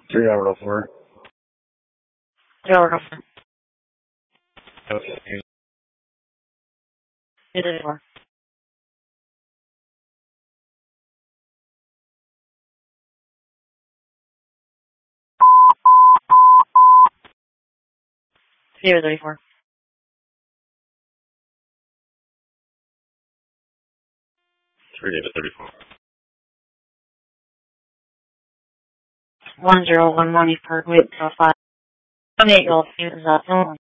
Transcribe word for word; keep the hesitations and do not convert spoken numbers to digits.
Three hour four. Three hour four. Okay. It is four. Zero thirty four. Three to thirty four. One zero one one East Parkway, five. Eight, is that